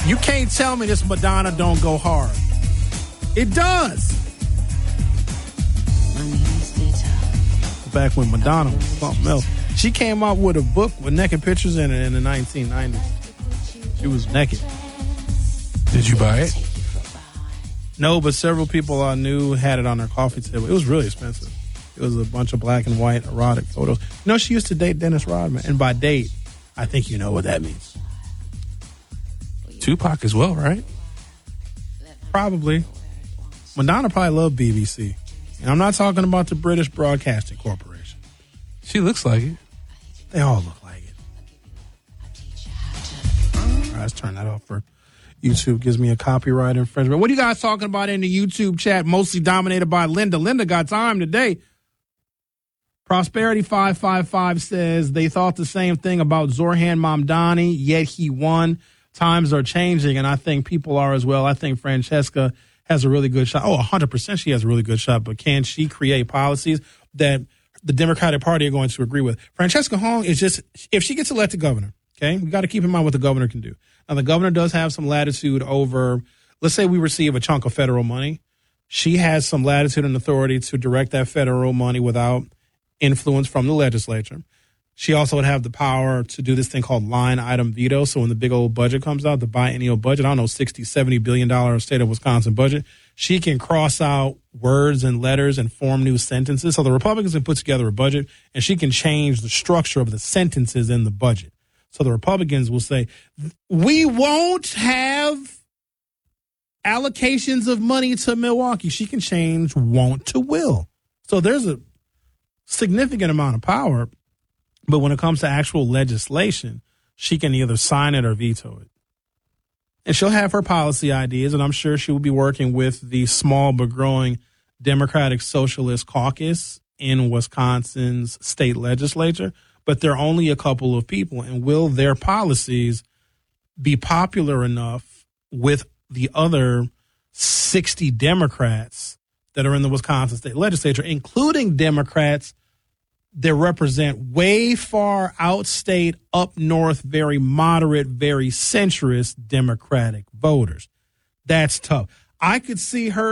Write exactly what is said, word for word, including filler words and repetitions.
You can't tell me this Madonna don't go hard. It does. Back when Madonna was something else. She came out with a book with naked pictures in it in the nineteen nineties. She was naked. Did you buy it? No, but several people I knew had it on their coffee table. It was really expensive. It was a bunch of black and white erotic photos. You know, she used to date Dennis Rodman. And by date, I think you know what that means. Tupac as well, right? Probably. Madonna probably loved B B C. And I'm not talking about the British Broadcasting Corporation. She looks like it. They all look like it. All right, let's turn that off for YouTube. Gives me a copyright infringement. What are you guys talking about in the YouTube chat? Mostly dominated by Linda. Linda got time today. Prosperity five five five says they thought the same thing about Zorhan Mamdani, yet he won. Times are changing, and I think people are as well. I think Francesca has a really good shot. Oh, one hundred percent she has a really good shot, but can she create policies that the Democratic Party are going to agree with? Francesca Hong is just, if she gets elected governor, okay, we got to keep in mind what the governor can do. Now, the governor does have some latitude over, let's say we receive a chunk of federal money. She has some latitude and authority to direct that federal money without influence from the legislature. She also would have the power to do this thing called line item veto. So when the big old budget comes out, the biennial budget, I don't know, sixty, seventy billion dollars state of Wisconsin budget, she can cross out words and letters and form new sentences. So the Republicans can put together a budget and she can change the structure of the sentences in the budget. So the Republicans will say, we won't have allocations of money to Milwaukee. She can change won't to will. So there's a significant amount of power. But when it comes to actual legislation, she can either sign it or veto it. And she'll have her policy ideas, and I'm sure she will be working with the small but growing Democratic Socialist Caucus in Wisconsin's state legislature. But they're only a couple of people. And will their policies be popular enough with the other sixty Democrats that are in the Wisconsin state legislature, including Democrats that represent way far outstate, up north, very moderate, very centrist Democratic voters? That's tough. I could see her